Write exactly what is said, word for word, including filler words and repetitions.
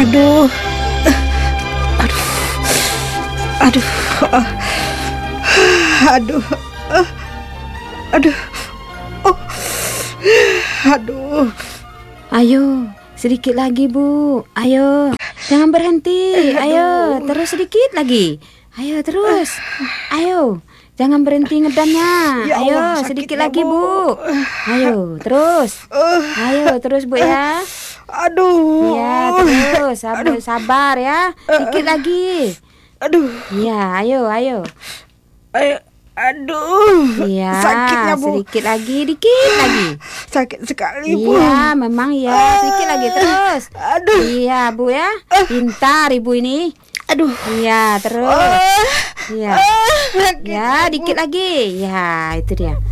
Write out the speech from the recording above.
Aduh. Aduh. Aduh. Aduh. Aduh. Oh. Aduh. Ayo, sedikit lagi, Bu. Ayo. Jangan berhenti. Ayo, terus sedikit lagi. Ayo terus. Ayo. Jangan berhenti ngedamnya. Ya Ayo, Allah, sedikit sakitnya, lagi, Bu. Bu. Ayo, terus. Ayo, terus, Bu ya. Aduh. Iya, terus. Sabar, sabar ya. Sedikit lagi. Aduh. Iya, ayo, ayo. Ayo. Aduh. Iya, Sakitnya, Bu. sedikit lagi, dikit lagi. Sakit sekali, Bu. Iya, memang ya. Sedikit lagi terus. Aduh. Iya, Bu ya. Pintar Ibu ini. Aduh. Iya, terus. Ah. Iya. Ah, sakit, Ya, Bu. dikit lagi. Ya, itu dia.